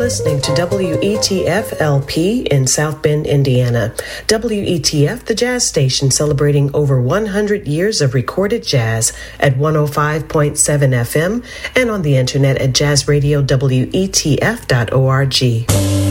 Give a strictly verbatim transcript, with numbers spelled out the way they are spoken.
listening to W E T F L P in South Bend, Indiana. W E T F, the jazz station celebrating over one hundred years of recorded jazz at one oh five point seven F M and on the internet at jazz radio W E T F dot org.